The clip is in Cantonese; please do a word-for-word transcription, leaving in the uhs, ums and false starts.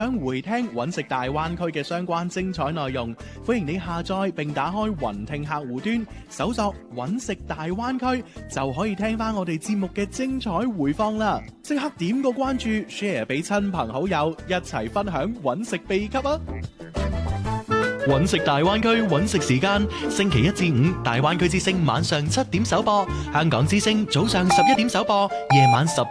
想回聽揾食大灣區嘅相關精彩內容，歡迎你下載並打開雲聽客戶端，搜索揾食大灣區，就可以聽翻我哋節目嘅精彩回放啦！即刻點個關注 ，share 俾親朋好友，一齊分享揾食秘笈啊！揾食大灣區揾食時間，星期一至五大灣區之聲晚上七點首播，香港之聲早上十一點首播，夜晚十